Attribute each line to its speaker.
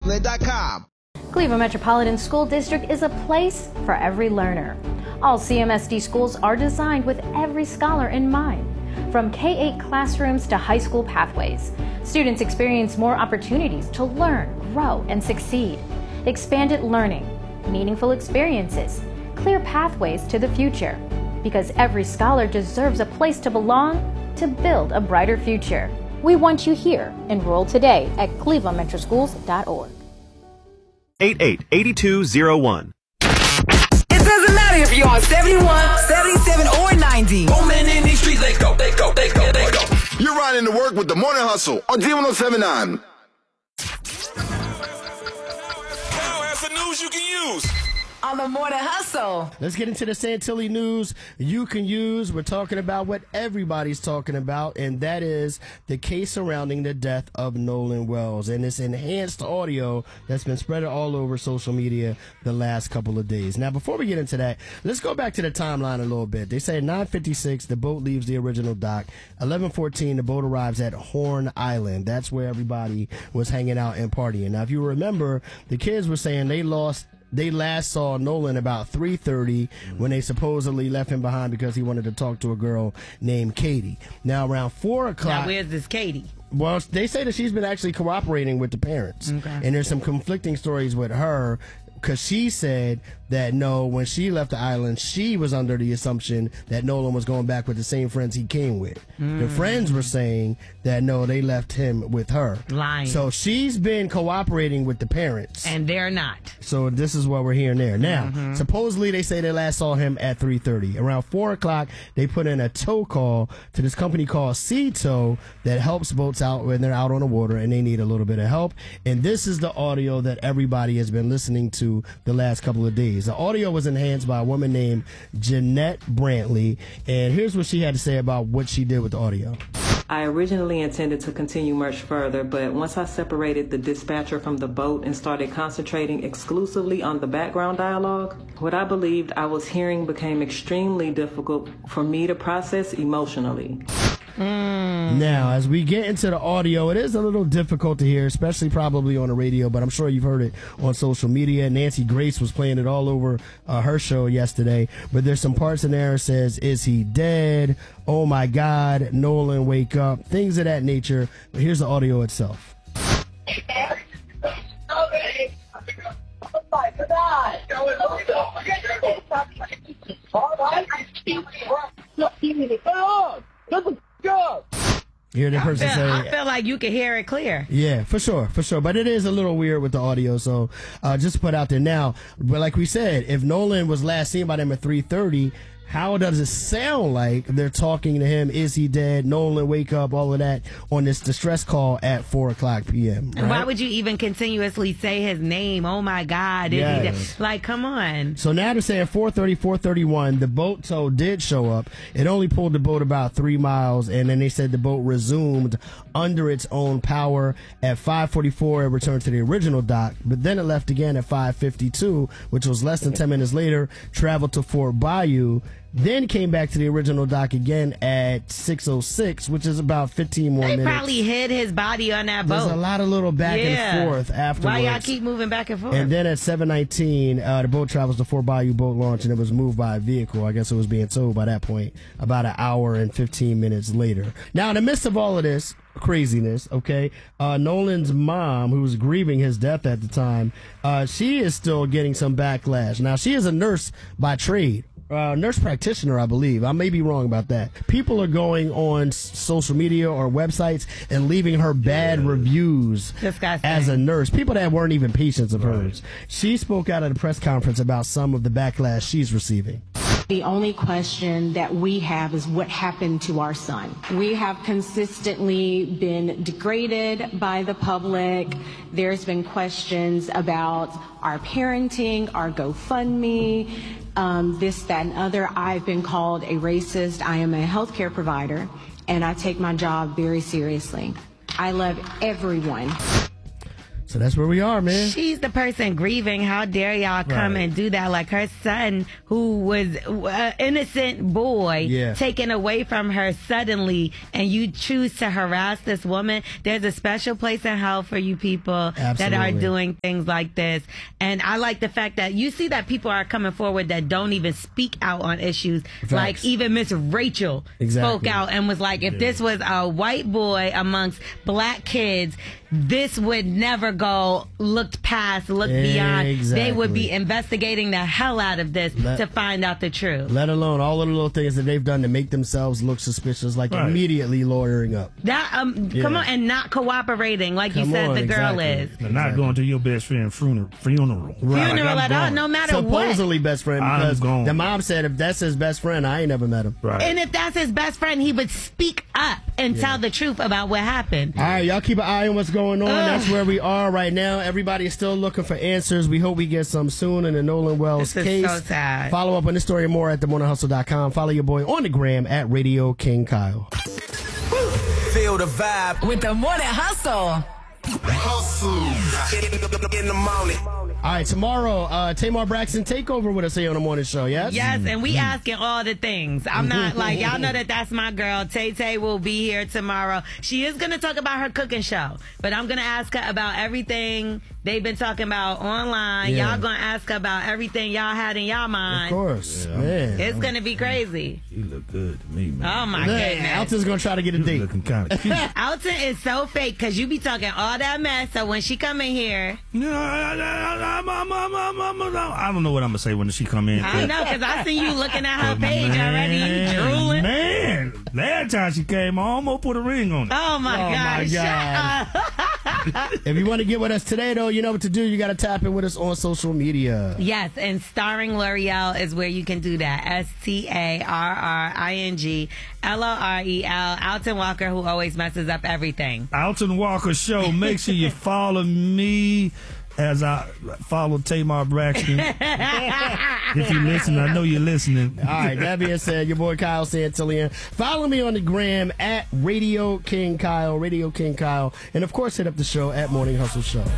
Speaker 1: Franklin.com.
Speaker 2: Cleveland Metropolitan School District is a place for every learner. All CMSD schools are designed with every scholar in mind. From K-8 classrooms to high school pathways, students experience more opportunities to learn, grow, and succeed. Expanded learning, meaningful experiences, clear pathways to the future. Because every scholar deserves a place to belong to build a brighter future. We want you here. Enroll today at clevelandmetroschools.org.
Speaker 3: 88-8201.
Speaker 4: It doesn't matter if you're on 71, 77, or 90.
Speaker 5: Oh man, in these streets, let's go, let's go, let's go, let's go.
Speaker 1: You're riding to work with the Morning Hustle on D1079.
Speaker 5: Now has the news you can use.
Speaker 4: On the Morning Hustle.
Speaker 6: Let's get into the Santilli news you can use. We're talking about what everybody's talking about, and that is the case surrounding the death of Nolan Wells and this enhanced audio that's been spread all over social media the last couple of days. Now, before we get into that, let's go back to the timeline a little bit. They say at 9:56, the boat leaves the original dock. 11:14, the boat arrives at Horn Island. That's where everybody was hanging out and partying. Now, if you remember, the kids were saying they last saw Nolan about 3:30 when they supposedly left him behind because he wanted to talk to a girl named Katie. Now, around 4 o'clock...
Speaker 7: Now, where's this Katie?
Speaker 6: Well, they say that she's been actually cooperating with the parents.
Speaker 7: Okay.
Speaker 6: And there's some conflicting stories with her because she said that, no, when she left the island, she was under the assumption that Nolan was going back with the same friends he came with. The friends were saying that, no, they left him with her.
Speaker 7: Lying.
Speaker 6: So she's been cooperating with the parents.
Speaker 7: And they're not.
Speaker 6: So this is what we're hearing there. Now, supposedly they say they last saw him at 3:30. Around 4 o'clock, they put in a tow call to this company called Sea Tow that helps boats out when they're out on the water and they need a little bit of help. And this is the audio that everybody has been listening to the last couple of days. The audio was enhanced by a woman named Jeanette Brantley. And here's what she had to say about what she did with the audio.
Speaker 8: I originally intended to continue much further, but once I separated the dispatcher from the boat and started concentrating exclusively on the background dialogue, what I believed I was hearing became extremely difficult for me to process emotionally.
Speaker 6: Now, as we get into the audio, it is a little difficult to hear, especially probably on the radio, but I'm sure you've heard it on social media. Nancy Grace was playing it all over her show yesterday, but there's some parts in there that says, is he dead? Oh my God, Nolan, wake up, things of that nature. But here's the audio itself. Hear the person say,
Speaker 7: I feel like you can hear it clear.
Speaker 6: Yeah, for sure. But it is a little weird with the audio, so just to put out there now. But like we said, if Nolan was last seen by them at 3:30, how does it sound like they're talking to him? Is he dead? Nolan, wake up, all of that on this distress call at 4 o'clock p.m. Right?
Speaker 7: And why would you even continuously say his name? Oh, my God. Is he dead? Like, come on.
Speaker 6: So now they're saying 4:30, 4:31, the boat tow did show up. It only pulled the boat about 3 miles, and then they said the boat resumed under its own power. At 5:44, it returned to the original dock, but then it left again at 5:52, which was less than 10 minutes later, traveled to Fort Bayou, then came back to the original dock again at 6:06, which is about 15 more minutes.
Speaker 7: They probably hid his body on that boat.
Speaker 6: There's a lot of little back and forth afterwards.
Speaker 7: Why y'all keep moving back and forth?
Speaker 6: And then at 7:19, the boat travels to Fort Bayou boat launch, and it was moved by a vehicle. I guess it was being towed by that point about an hour and 15 minutes later. Now, in the midst of all of this craziness, okay, Nolan's mom, who was grieving his death at the time, she is still getting some backlash. Now, she is a nurse by trade. Nurse practitioner, I believe. I may be wrong about that. People are going on social media or websites and leaving her bad reviews as a nurse. People that weren't even patients of hers. She spoke out at a press conference about some of the backlash she's receiving.
Speaker 9: The only question that we have is what happened to our son. We have consistently been degraded by the public. There's been questions about our parenting, our GoFundMe, this, that, and other. I've been called a racist. I am a healthcare provider, and I take my job very seriously. I love everyone.
Speaker 6: So that's where we are, man.
Speaker 7: She's the person grieving. How dare y'all come and do that? Like her son, who was an innocent boy, taken away from her suddenly, and you choose to harass this woman. There's a special place in hell for you people that are doing things like this. And I like the fact that you see that people are coming forward that don't even speak out on issues.
Speaker 6: Facts.
Speaker 7: Like even Miss Rachel spoke out and was like, if this was a white boy amongst black kids, this would never go looked beyond. They would be investigating the hell out of this to find out the truth.
Speaker 6: Let alone all of the little things that they've done to make themselves look suspicious, like immediately lawyering up.
Speaker 7: That come on, and not cooperating, like you said the girl is.
Speaker 3: And not going to your best friend's funeral.
Speaker 7: Funeral at all, no matter
Speaker 6: Supposedly
Speaker 7: what.
Speaker 6: best friend, because the mom said if that's his best friend, I ain't never met him.
Speaker 3: Right.
Speaker 7: And if that's his best friend, he would speak up and tell the truth about what happened.
Speaker 6: All right, y'all keep an eye on what's going on. That's where we are right now. Everybody is still looking for answers. We hope we get some soon in the Nolan Wells case.
Speaker 7: So sad.
Speaker 6: Follow up on this story and more at themorninghustle.com. Follow your boy on the gram at Radio King Kyle.
Speaker 4: Feel the vibe with the Morning Hustle. In the morning.
Speaker 6: All right, tomorrow, Tamar Braxton takeover with us here on the morning show, yes?
Speaker 7: Yes, and we asking all the things. I'm not like, y'all know that's my girl. Tay will be here tomorrow. She is going to talk about her cooking show, but I'm going to ask her about everything they've been talking about online.
Speaker 6: Yeah.
Speaker 7: Y'all going to ask her about everything y'all had in y'all mind.
Speaker 6: Of course, man.
Speaker 7: It's going to be crazy.
Speaker 3: You look good to me, man.
Speaker 7: Oh, my goodness.
Speaker 6: Alton's going to try to get a date.
Speaker 3: Looking kind of cute.
Speaker 7: Alton is so fake because you be talking all that mess, so when she come in here...
Speaker 3: I don't know what I'm going to say when she come in.
Speaker 7: I know, because I see you looking at her page already. You drooling.
Speaker 3: Man, last time she came, I almost put a ring on it.
Speaker 7: Oh, my God. Shut up.
Speaker 6: If you want to get with us today, though, you know what to do. You got to tap in with us on social media.
Speaker 7: Yes, and Starring L'Oreal is where you can do that. StarringLorel. Alton Walker, who always messes up everything.
Speaker 3: Alton Walker Show. Make sure you follow me as I follow Tamar Braxton. If you listen, I know you're listening.
Speaker 6: All right, that being said, your boy Kyle Santillian. Follow me on the gram at Radio King Kyle, Radio King Kyle. And, of course, hit up the show at Morning Hustle Show.